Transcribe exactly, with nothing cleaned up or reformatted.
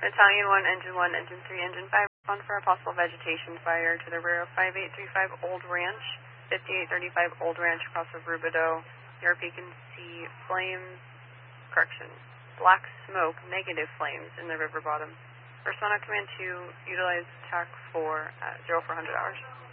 Battalion one, Engine one, Engine three, Engine five, on for a possible vegetation fire to the rear of five eight three five Old Ranch, fifty-eight thirty-five Old Ranch across of Rubidoux. Europe, you can see flames, correction, black smoke, negative flames in the river bottom. Respond on command two, utilize T A C four at zero four hundred hours.